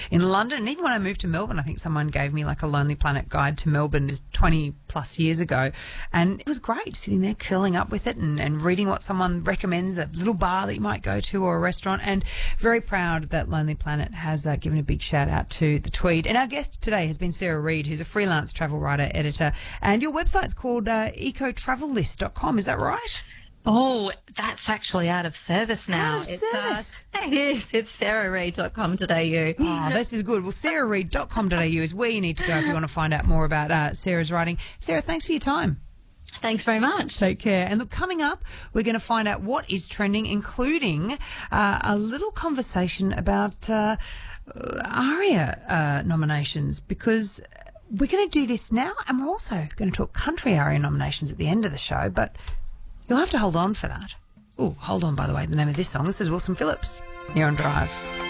in London. And even when I moved to Melbourne, I think someone gave me like a Lonely Planet guide to Melbourne 20 plus years ago. And it was great sitting there curling up with it and reading what someone recommends, a little bar that you might go to or a restaurant. And very proud that Lonely Planet has given a big shout out to the Tweed. And our guest today has been Sarah Reid, who's a freelance travel writer, editor. And your website's called ecotravellist.com. Is that right? Oh, that's actually out of service now. Out of service? It's sarahreid.com.au. Oh, this is good. Well, sarahreid.com.au is where you need to go if you want to find out more about Sarah's writing. Sarah, thanks for your time. Thanks very much. Take care. And look, coming up, we're going to find out what is trending, including a little conversation about ARIA nominations, because we're going to do this now, and we're also going to talk country ARIA nominations at the end of the show, but you'll have to hold on for that. Oh, hold on, by the way, the name of this song. This is Wilson Phillips here on Drive.